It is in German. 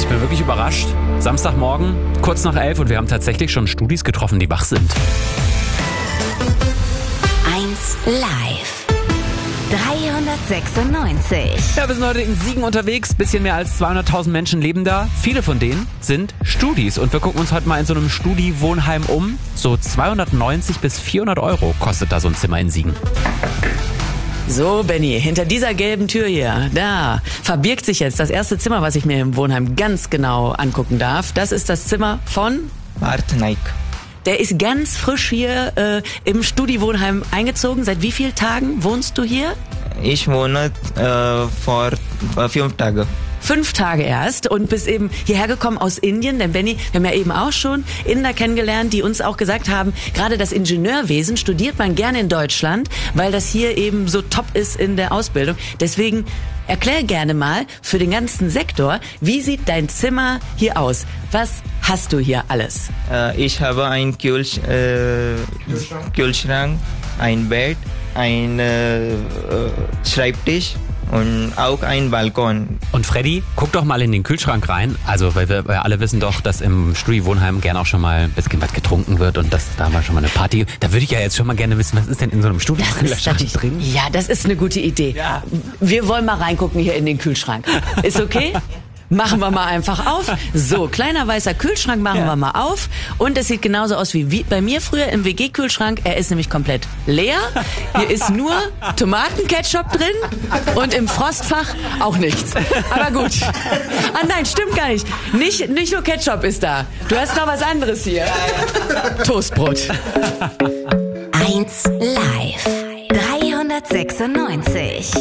Ich bin wirklich überrascht. Samstagmorgen, kurz nach 11 und wir haben tatsächlich schon Studis getroffen, die wach sind. 1 Live 396. Ja, wir sind heute in Siegen unterwegs. Bisschen mehr als 200.000 Menschen leben da. Viele von denen sind Studis. Und wir gucken uns heute mal in so einem Studi-Wohnheim um. So 290 bis 400 Euro kostet da so ein Zimmer in Siegen. So, Benny, hinter dieser gelben Tür hier, da verbirgt sich jetzt das erste Zimmer, was ich mir im Wohnheim ganz genau angucken darf. Das ist das Zimmer von Parth Naik. Der ist ganz frisch hier im Studi-Wohnheim eingezogen. Seit wie vielen Tagen wohnst du hier? Ich wohne vor 5 Tagen. 5 Tage erst und bist eben hierher gekommen aus Indien, denn Benny, wir haben ja eben auch schon Inder kennengelernt, die uns auch gesagt haben, gerade das Ingenieurwesen studiert man gerne in Deutschland, weil das hier eben so top ist in der Ausbildung. Deswegen erklär gerne mal für den ganzen Sektor, wie sieht dein Zimmer hier aus? Was hast du hier alles? Ich habe einen Kühlschrank, ein Bett, ein Schreibtisch und auch ein Balkon. Und Freddy, guck doch mal in den Kühlschrank rein. Also, weil wir alle wissen doch, dass im Studi-Wohnheim gerne auch schon mal ein bisschen was getrunken wird und dass da mal schon mal eine Party. Da würde ich ja jetzt schon mal gerne wissen, was ist denn in so einem Studi-Kühlschrank drin? Ja, das ist eine gute Idee. Ja. Wir wollen mal reingucken hier in den Kühlschrank. Ist okay? Machen wir mal einfach auf. So, kleiner weißer Kühlschrank machen wir mal auf. Und es sieht genauso aus wie bei mir früher im WG-Kühlschrank. Er ist nämlich komplett leer. Hier ist nur Tomatenketchup drin und im Frostfach auch nichts. Aber gut. Ah nein, stimmt gar nicht. Nicht nur Ketchup ist da. Du hast noch was anderes hier. Toastbrot. 1 Live 396.